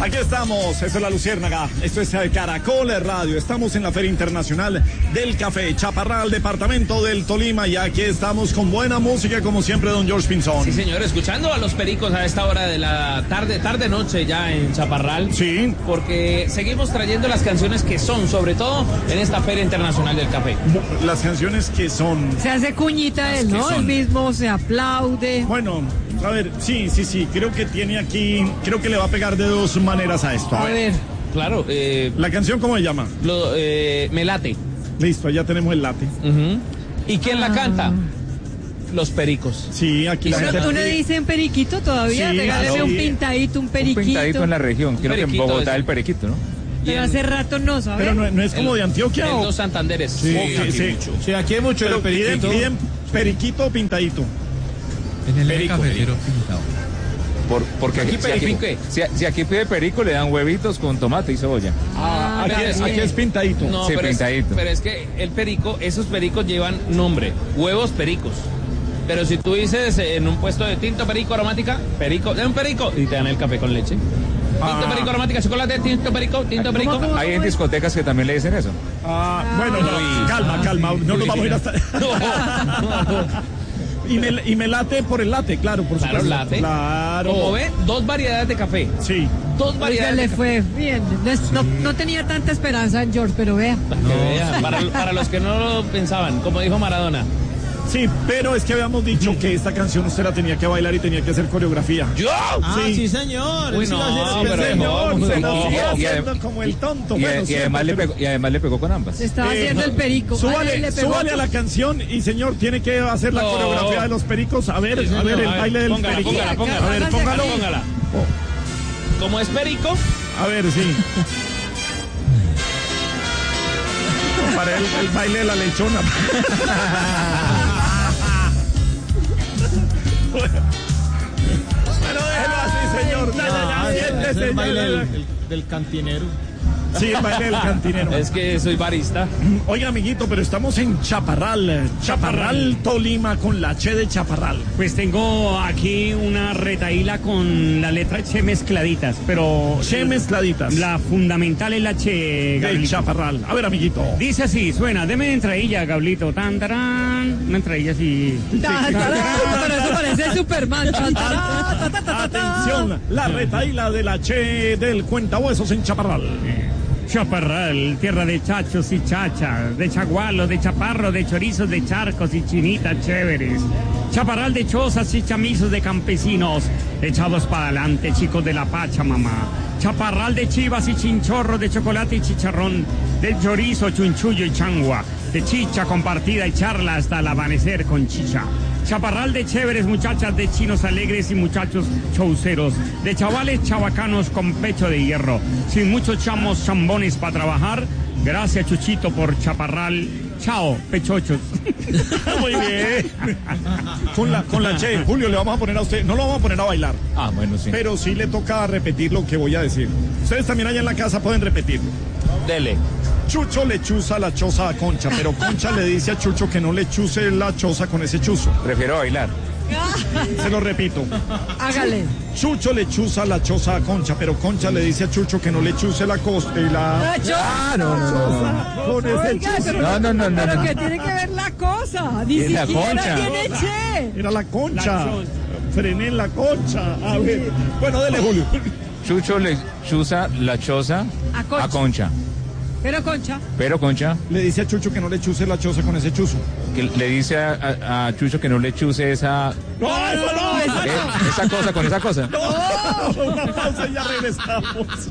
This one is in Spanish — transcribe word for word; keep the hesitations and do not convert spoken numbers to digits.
Aquí estamos, esto es La Luciérnaga, esto es Caracol Radio, estamos en la Feria Internacional del Café, Chaparral, departamento del Tolima, y aquí estamos con buena música, como siempre, don George Pinzón. Sí, señor, escuchando a los pericos a esta hora de la tarde, tarde-noche ya en Chaparral. Sí. Porque seguimos trayendo las canciones que son, sobre todo en esta Feria Internacional del Café. Las canciones que son... Se hace cuñita él, ¿no? Él mismo se aplaude. Bueno, a ver, sí, sí, sí, creo que tiene aquí, creo que le va a pegar de dos maneras a esto. A, a ver. ver. Claro. Eh, ¿La canción cómo se llama? Lo, eh, Me late. Listo, ya tenemos el late. Uh-huh. ¿Y quién ah. la canta? Los pericos. Sí, aquí la gente... ¿Tú le dicen periquito todavía? Sí, regáleme sí. un pintadito, un periquito. Un pintadito en la región, creo que en Bogotá es el periquito, ¿no? Pero en... hace rato no, ¿sabes? Pero no, no es como el, de Antioquia, en ¿o? los Santanderes. Sí, sí, sí, sí. sí, aquí hay mucho. Pero de periquito. Piden, piden periquito o pintadito. En el Perico, cafetero pintado. Por, porque aquí, si aquí, si, si aquí pide perico, le dan huevitos con tomate y cebolla. Ah, aquí, es, aquí es pintadito. No, sí, pero, pintadito. Es, pero es que el perico, esos pericos llevan nombre, huevos pericos. Pero si tú dices en un puesto de tinto perico aromática, perico, de un perico, y te dan el café con leche. Tinto Ah. perico aromática, chocolate, tinto perico, tinto perico. ¿Cómo, cómo, Hay en discotecas que también le dicen eso. Ah, bueno, no, Uy. calma, calma, no nos vamos a ir hasta... Y me, y me late por el late, claro, por Claro, supuesto. late. Claro. Como ve, dos variedades de café. Sí. Dos variedades. le de fue bien. No, es, no, no tenía tanta esperanza en George, pero vea. café. Que vea, para, para los que no lo pensaban, como dijo Maradona. Sí, pero es que habíamos dicho que esta canción usted la tenía que bailar y tenía que hacer coreografía. ¡Yo! Ah, sí, sí señor. Uy, Sí, no, lo pero Señor, no, se no, nos sigue no. haciendo como el tonto. Y, Bueno, y siempre, además le pero- pegó, y además le pegó con ambas. Se estaba Eh, haciendo el perico. Súbale, Ay, le pegó súbale a la otro. canción y señor, tiene que hacer la No. coreografía de los pericos. A ver, Sí, a ver, señor. el A ver, baile del póngala, perico. póngala, póngala. A ver, póngalo. Póngala. Como es perico, A ver, sí. Para el, el baile de la lechona. Bueno, déjelo así, señor. Ya, ya, ya, Ah, siéntese, es el ya, baile ya, ya. del, del- del cantinero. Sí, el baile del cantinero. es que soy barista. Oiga, amiguito, pero estamos en Chaparral, Chaparral, Tolima, con la Che de Chaparral. Pues tengo aquí una retaíla con la letra Che mezcladitas, pero Che mezcladitas. la fundamental es la Che, de Gablito. Chaparral. A ver, amiguito. Dice así, suena, deme entradilla, Gablito, tan, tarán, una entradilla así. Ta, ta, ta, pero eso parece Superman. Ta, ta, ta, ta, ta, ta, ta. Atención, la retaíla de la Che del Cuentahuesos en Chaparral. Chaparral, tierra de chachos y chachas, de chagualos, de chaparros, de chorizos, de charcos y chinitas chéveres. Chaparral de chozas y chamizos de campesinos, echados para adelante, chicos de la pacha, mamá. Chaparral de chivas y chinchorros, de chocolate y chicharrón, de chorizo, chunchullo y changua, de chicha compartida y charla hasta el amanecer con chicha. Chaparral de chéveres muchachas, de chinos alegres y muchachos chauceros, de chavales chavacanos con pecho de hierro, sin muchos chamos chambones para trabajar. Gracias, Chuchito, por Chaparral. Chao, pechochos. Muy bien. Con la, con la Che, Julio, le vamos a poner a usted, no lo vamos a poner a bailar, Ah, bueno, sí. pero sí le toca repetir lo que voy a decir. Ustedes también allá en la casa pueden repetirlo. Dele. Chucho le chuza la choza a Concha, pero Concha le dice a Chucho que no le chuce la choza con ese chuzo. Prefiero bailar. Se lo repito. Hágale. Chucho le chuza la choza a Concha, pero Concha le dice a Chucho que no le chuce la costa y la... Ah, no, no, choza con ese Oiga, chuzo. pero, No, no, no, no, pero no. que tiene que ver la cosa. Ni Es la siquiera concha. tiene Che. Era la Concha. La choza. Frené en la Concha. A ver. Bueno, dele, Julio. Chucho le chuza la choza A Concha. a Concha. Pero Concha. Pero Concha, Le dice a Chucho que no le chuce la choza con ese chuzo. que le dice a, a- a Chucho que no le chuce esa, ¡No, eso no! eso eh, esa cosa con esa cosa. ¡No! Una pausa y ya regresamos.